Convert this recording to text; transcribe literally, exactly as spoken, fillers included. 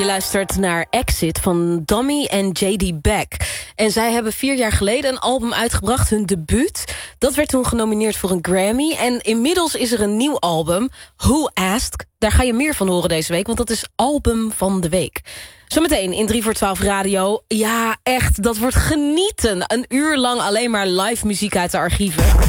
Je luistert naar Exit van Dummy en J D Beck. En zij hebben vier jaar geleden een album uitgebracht, hun debuut. Dat werd toen genomineerd voor een Grammy. En inmiddels is er een nieuw album, Who Asked. Daar ga je meer van horen deze week, want dat is album van de week. Zometeen in drie voor twaalf radio. Ja, echt, dat wordt genieten. Een uur lang alleen maar live muziek uit de archieven.